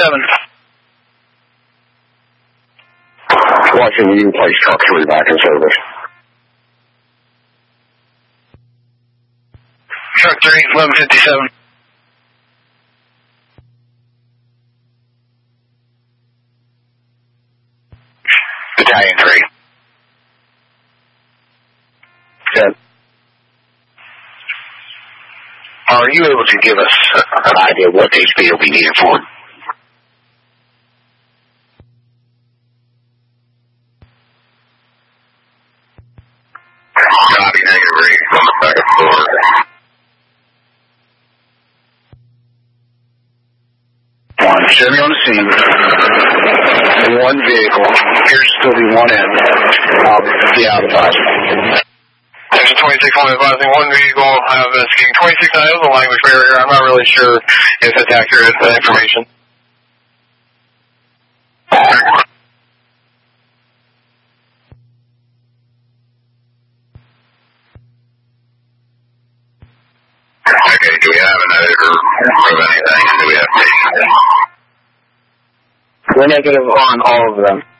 Watching you place truck 3 back in service. Truck 3, 1157. Battalion 3. Good. Are you able to give us an idea of what HP will be needed for? Copy, negative read. On the second floor. One Chevy on the scene. 1 vehicle. Appears to still be 1 in. I'll be out of advising. Section 26, I'm advising 1 vehicle. I'm investigating 26. Now, it was a language barrier. I'm not really sure if it's accurate information. Okay, do we have an odor of anything? Do we have patients? We're negative on all of them.